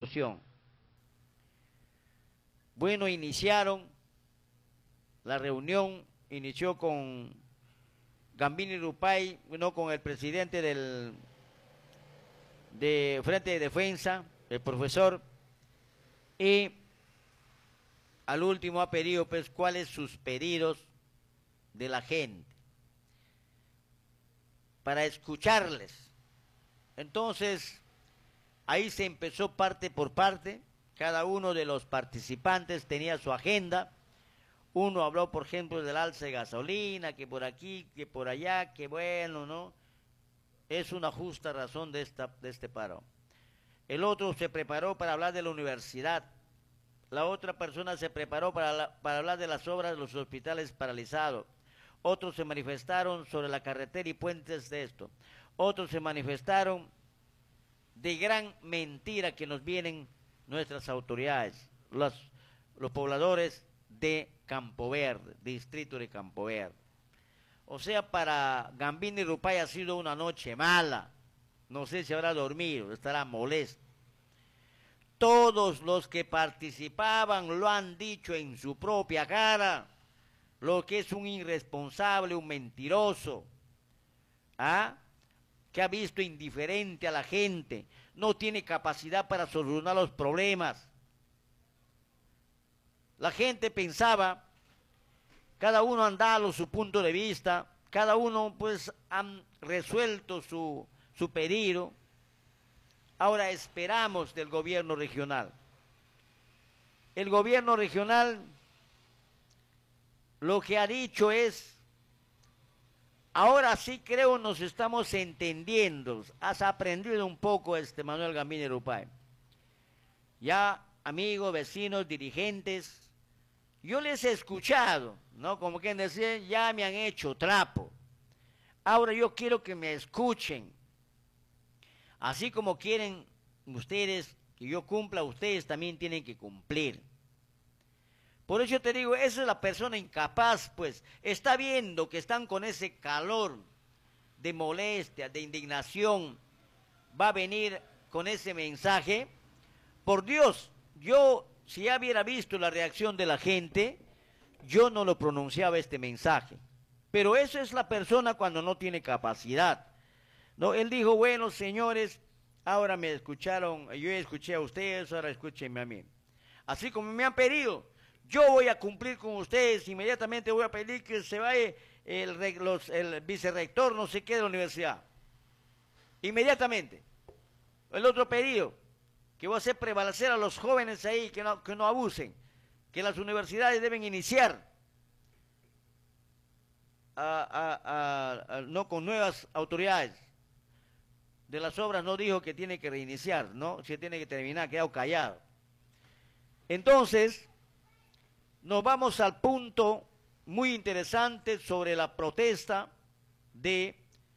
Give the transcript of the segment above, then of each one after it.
solución. Bueno, iniciaron la reunión, inició con Gambini Rupay, no, con el presidente de Frente de Defensa, el profesor, y al último ha pedido pues cuáles sus pedidos de la gente para escucharles. Entonces ahí se empezó parte por parte, cada uno de los participantes tenía su agenda. Uno habló, por ejemplo, del alza de gasolina, que por aquí, que por allá, que bueno, ¿no? Es una justa razón de este paro. El otro se preparó para hablar de la universidad. La otra persona se preparó para hablar de las obras de los hospitales paralizados. Otros se manifestaron sobre la carretera y puentes de esto. Otros se manifestaron de gran mentira que nos vienen nuestras autoridades, los pobladores de Campo Verde, distrito de Campo Verde. O sea, para Gambini Rupay ha sido una noche mala. No sé si habrá dormido, estará molesto. Todos los que participaban lo han dicho en su propia cara, lo que es un irresponsable, un mentiroso, ¿ah? Que ha visto indiferente a la gente, no tiene capacidad para solucionar los problemas. La gente pensaba, cada uno han dado su punto de vista, cada uno pues han resuelto su pedido. Ahora esperamos del gobierno regional. El gobierno regional lo que ha dicho es, ahora sí creo nos estamos entendiendo. Has aprendido un poco Manuel Gambini Rupay. Ya amigos, vecinos, dirigentes, yo les he escuchado, ¿no? Como quien decía, ya me han hecho trapo. Ahora yo quiero que me escuchen. Así como quieren ustedes que yo cumpla, ustedes también tienen que cumplir. Por eso yo te digo, esa es la persona incapaz, pues, está viendo que están con ese calor de molestia, de indignación, va a venir con ese mensaje. Por Dios, yo, si ya hubiera visto la reacción de la gente, yo no lo pronunciaba este mensaje. Pero eso es la persona cuando no tiene capacidad. No, él dijo, bueno, señores, ahora me escucharon, yo escuché a ustedes, ahora escúchenme a mí. Así como me han pedido, yo voy a cumplir con ustedes, inmediatamente voy a pedir que se vaya el vicerrector, no sé qué, de la universidad. Inmediatamente. El otro pedido, que voy a hacer prevalecer a los jóvenes ahí, que no abusen, que las universidades deben iniciar no con nuevas autoridades. De las obras no dijo que tiene que reiniciar, ¿no? Se tiene que terminar, ha quedado callado. Entonces, nos vamos al punto muy interesante sobre la protesta del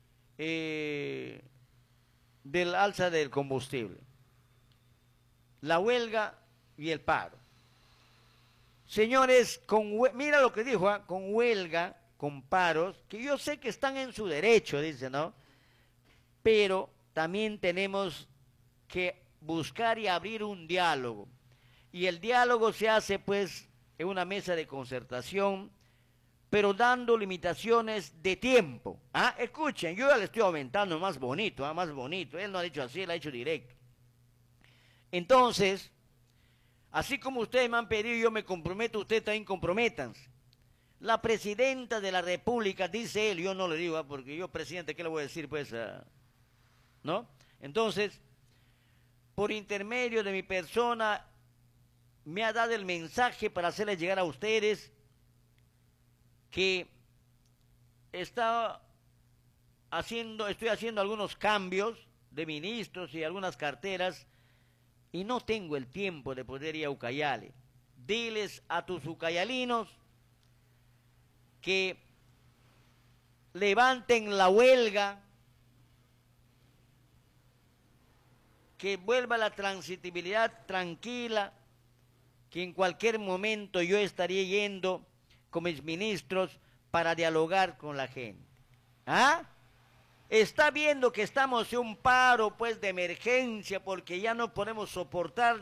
alza del combustible, la huelga y el paro. Señores, mira lo que dijo, con huelga, con paros, que yo sé que están en su derecho, dice, ¿no? Pero también tenemos que buscar y abrir un diálogo. Y el diálogo se hace pues en una mesa de concertación, pero dando limitaciones de tiempo. ¿Ah? Escuchen, yo ya le estoy aumentando más bonito, más bonito. Él no ha dicho así, él ha dicho directo. Entonces, así como ustedes me han pedido, yo me comprometo, ustedes también comprométanse. La presidenta de la República, dice él, yo no le digo, porque yo presidente, ¿qué le voy a decir pues? ¿No? Entonces, por intermedio de mi persona, me ha dado el mensaje para hacerles llegar a ustedes que estoy haciendo algunos cambios de ministros y algunas carteras y no tengo el tiempo de poder ir a Ucayali. Diles a tus ucayalinos que levanten la huelga, que vuelva la transitibilidad tranquila, que en cualquier momento yo estaría yendo con mis ministros para dialogar con la gente. ¿Ah? Está viendo que estamos en un paro pues de emergencia porque ya no podemos soportar